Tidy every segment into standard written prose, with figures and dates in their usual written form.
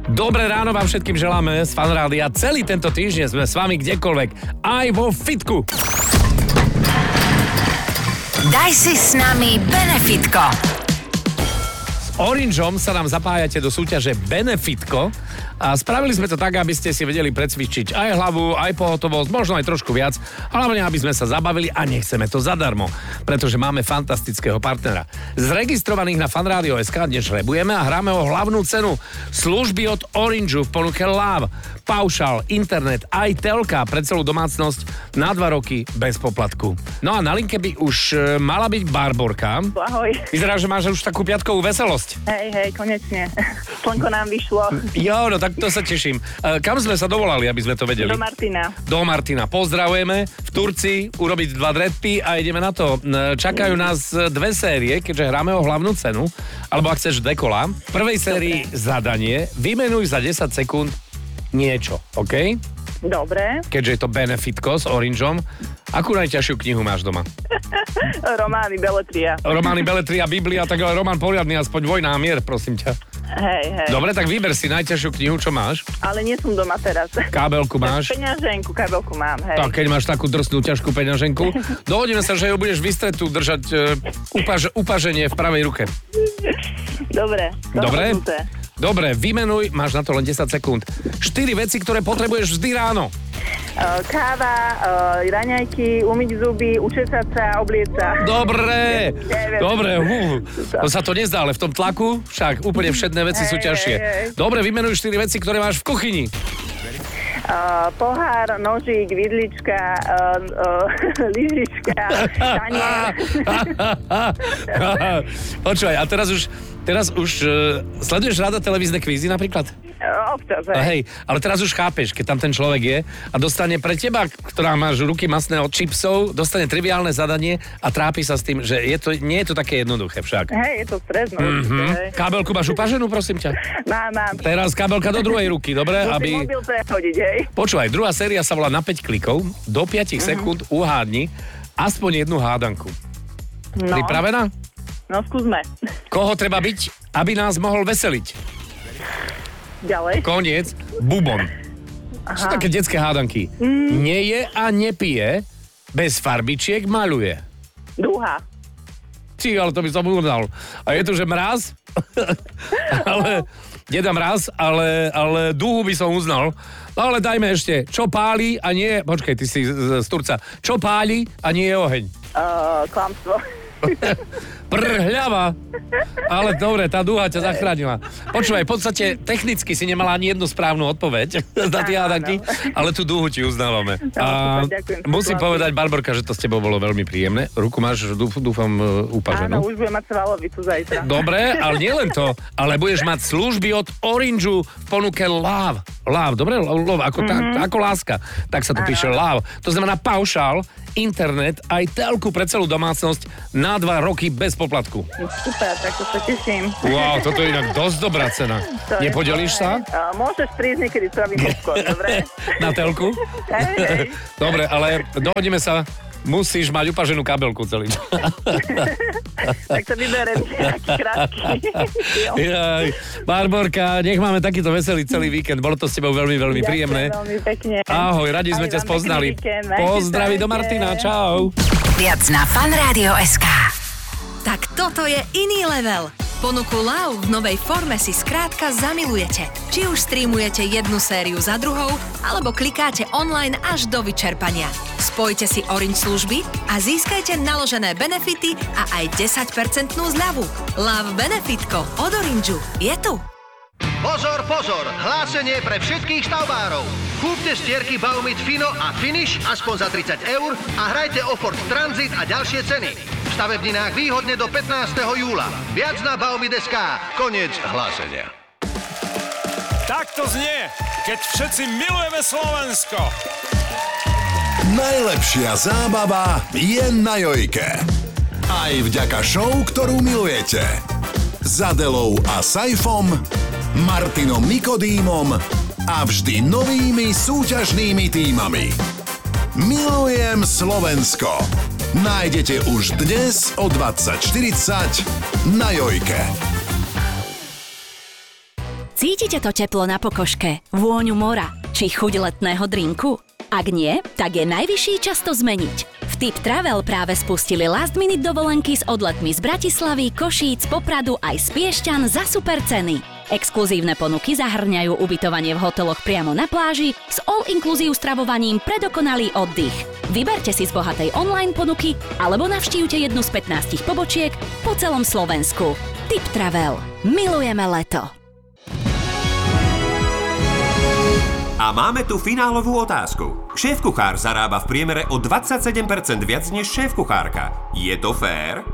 Dobré ráno vám všetkým želáme z Fanrádia. Celý tento týždeň sme s vami kdekoľvek, aj vo fitku. Daj si s nami Benefitko. Orangeom sa nám zapájate do súťaže Benefitko a spravili sme to tak, aby ste si vedeli precvičiť aj hlavu, aj pohotovosť, možno aj trošku viac, hlavne aby sme sa zabavili a nechceme to zadarmo, pretože máme fantastického partnera. Zregistrovaných na Fanradio.sk dnes žrebujeme a hráme o hlavnú cenu služby od Orangeu v ponuke Love, paušal, internet, aj telka pre celú domácnosť na 2 roky bez poplatku. No a na linke by už mala byť Barborka. Ahoj. Vyzerá, že máš už takú piatkovú veselosť. Hej, konečne. Slnko nám vyšlo. Jo, no tak to sa teším. Kam sme sa dovolali, aby sme to vedeli? Do Martina. Pozdravujeme. V Turcii urobiť 2 dredpy a ideme na to. Čakajú nás 2 série, keďže hráme o hlavnú cenu. Alebo ak chceš 2 kola. V prvej sérii zadanie. Vymenuj za 10 sekúnd niečo, OK? Dobre. Keďže je to Benefitko s Orangeom. Akú najťažšiu knihu máš doma? Romány, beletria. Romány, beletria, Biblia, tak ale román poriadny, aspoň Vojna a mier, prosím ťa. Hej. Dobre, tak vyber si najťažšiu knihu, čo máš. Ale nie som doma teraz. Kábelku máš? Kábelku mám, hej. Tak, keď máš takú drsnú, ťažkú peňaženku, dohodíme sa, že ju budeš vystretú držať upaženie v pravej ruke. Dobre, vymenuj, máš na to len 10 sekúnd. 4 veci, ktoré potrebuješ vždy ráno. Káva, raňajky, umyť zuby, učesať sa, obliecť sa. Dobre. To sa to nezdá, ale v tom tlaku však úplne všedné veci sú ťažšie. Dobre, vymenuj 4 veci, ktoré máš v kuchyni. Pohár, nožík, vidlička, lyžička, tanier. Počúvaj, a teraz už sleduješ rada televízne kvízy napríklad? Občas, hej. Ale teraz už chápeš, keď tam ten človek je a dostane pre teba, ktorá máš ruky masné od čipsov, dostane triviálne zadanie a trápi sa s tým, že nie je to také jednoduché však. Hej, je to stresno. Kábelku máš upaženú, prosím ťa? Mám. Teraz kábelka do druhej ruky, dobre? Musím mobil prehodiť, hej. Počúvaj, druhá séria sa volá na 5 klikov, do 5 sekúnd uhádni aspoň jednu hádanku. No. Pripravená? No, skúsme. Koho treba byť, aby nás mohol veseliť? Ďalej. Koniec. Bubon. Sú také detské hádanky. Neje a nepije, bez farbičiek maľuje. Druhá. Ale to by som uznal. A je to, že mraz? Ale nedá mraz, ale dúhu by som uznal. No ale dajme ešte. Čo páli a nie... Počkej, ty si z Turca. Čo páli a nie je oheň? Klamstvo. Prhľava. Ale dobre, tá dúha ťa zachránila. Počúvaj, v podstate technicky si nemala ani jednu správnu odpoveď na tie hádanky, ale tú dúhu ti uznávame. A musím povedať, Barborka, že to s tebou bolo veľmi príjemné. Ruku máš, dúfam, upaženú. Áno, už budem mať svalovicu zajtra. Dobre, ale nielen to, ale budeš mať služby od Orangeu v ponuke Love. Love, dobre? Love, ako láska. Tak sa to píše Love. To znamená paušál, internet, aj telku pre celú domácnosť na 2 roky bez poplatku. Super, tak to sa teším. Wow, toto je inak dosť dobrá cena. Nepodelíš sa? Môžeš prísť niekedy, spravím popcorn, dobre? Na telku? Hej. Dobre, ale dohodíme sa, musíš mať upaženú kabelku celý čas. Tak to vyberiem nejaký krátky. Barborka, nech máme takýto veselý celý víkend. Bolo to s tebou veľmi, veľmi príjemné. Veľmi pekne. Ahoj, radi sme ťa spoznali. Pozdraví do Martina, čau. Viac na Fanradio.sk. Tak toto je iný level. Ponuku Love v novej forme si skrátka zamilujete. Či už streamujete jednu sériu za druhou, alebo klikáte online až do vyčerpania. Spojte si Orange služby a získajte naložené benefity a aj 10% zľavu. Love Benefitko od Orangeu je tu. Pozor, hlásenie pre všetkých stavbárov. Kúpte stierky Baumit Fino a Finish aspoň za 30 € a hrajte o Ford Transit a ďalšie ceny. V stavebninách výhodne do 15. júla. Viac na Baumit.sk. Koniec hlásenia. Tak to znie, keď všetci milujeme Slovensko. Najlepšia zábava je na Jojke. Aj vďaka show, ktorú milujete. S Adelou a Saifom, Martinom Nikodýmom a vždy novými súťažnými tímami. Milujem Slovensko. Nájdete už dnes o 20:40 na Jojke. Cítite to teplo na pokožke, vôňu mora či chuť letného drinku? Ak nie, tak je najvyšší čas to zmeniť. V Tip Travel práve spustili last minute dovolenky s odletmi z Bratislavy, Košíc, Popradu aj z Piešťan za super ceny. Exkluzívne ponuky zahrňajú ubytovanie v hoteloch priamo na pláži s all-inclusive stravovaním pre dokonalý oddych. Vyberte si z bohatej online ponuky alebo navštívte jednu z 15 pobočiek po celom Slovensku. Tip Travel. Milujeme leto. A máme tu finálovú otázku. Šéfkuchár zarába v priemere o 27% viac než šéfkuchárka. Je to fér?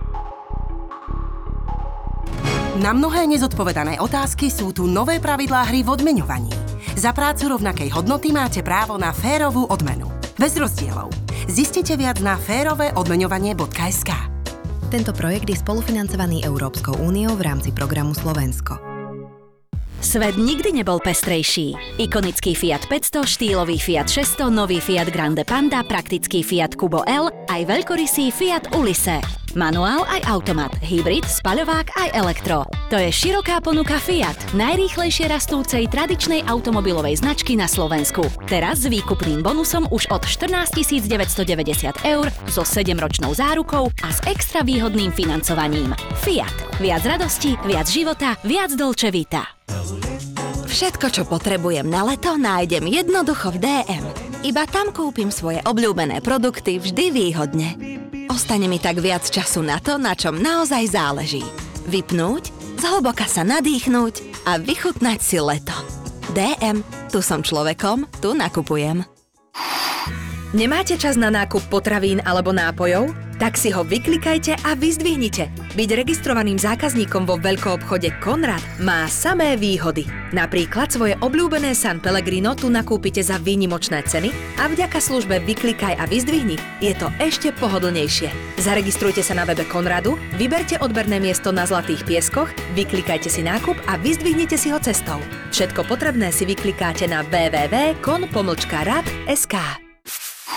Na mnohé nezodpovedané otázky sú tu nové pravidlá hry v odmeňovaní. Za prácu rovnakej hodnoty máte právo na férovú odmenu. Bez rozdielov. Zistite viac na féroveodmeňovanie.sk. Tento projekt je spolufinancovaný Európskou úniou v rámci programu Slovensko. Svet nikdy nebol pestrejší. Ikonický Fiat 500, štýlový Fiat 600, nový Fiat Grande Panda, praktický Fiat Kubo L, aj veľkorysý Fiat Ulisse. Manuál aj automat, hybrid, spaľovák aj elektro. To je široká ponuka Fiat, najrýchlejšie rastúcej tradičnej automobilovej značky na Slovensku. Teraz s výkupným bonusom už od 14 990 € so 7-ročnou zárukou a s extra výhodným financovaním. Fiat. Viac radosti, viac života, viac Dolce Vita. Všetko, čo potrebujem na leto, nájdem jednoducho v DM. Iba tam kúpim svoje obľúbené produkty vždy výhodne. Ostane mi tak viac času na to, na čom naozaj záleží. Vypnúť, zhlboka sa nadýchnúť a vychutnať si leto. DM. Tu som človekom, tu nakupujem. Nemáte čas na nákup potravín alebo nápojov? Tak si ho vyklikajte a vyzdvihnite. Byť registrovaným zákazníkom vo veľkoobchode Konrad má samé výhody. Napríklad svoje obľúbené San Pellegrino tu nakúpite za výnimočné ceny a vďaka službe Vyklikaj a vyzdvihni je to ešte pohodlnejšie. Zaregistrujte sa na webe Konradu, vyberte odberné miesto na Zlatých pieskoch, vyklikajte si nákup a vyzdvihnite si ho cestou. Všetko potrebné si vyklikáte na www.kon-rad.sk.